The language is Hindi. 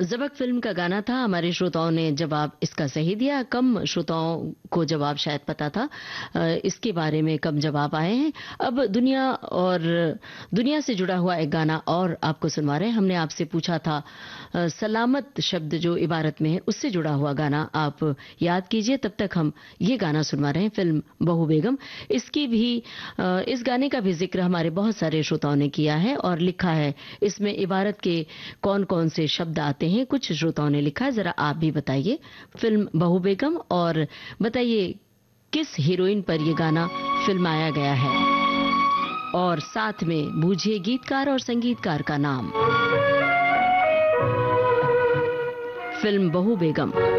ज़बक फिल्म का गाना था। हमारे श्रोताओं ने जवाब इसका सही दिया। कम श्रोताओं को जवाब शायद पता था इसके बारे में, कम जवाब आए हैं। अब दुनिया से जुड़ा हुआ एक गाना और आपको सुनवा रहे हैं। हमने आपसे पूछा था सलामत शब्द जो इबारत में है उससे जुड़ा हुआ गाना आप याद कीजिए। तब तक हम ये गाना सुनवा रहे हैं, फिल्म बहू बेगम। इस गाने का भी जिक्र हमारे बहुत सारे श्रोताओं ने किया है और लिखा है इसमें इबारत के कौन कौन से शब्द आते हैं। कुछ श्रोताओं ने लिखा है, जरा आप भी बताइए। फिल्म बहू बेगम, और बताइए किस हीरोइन पर यह गाना फिल्माया गया है, और साथ में बूझिए गीतकार और संगीतकार का नाम। फिल्म बहू बेगम।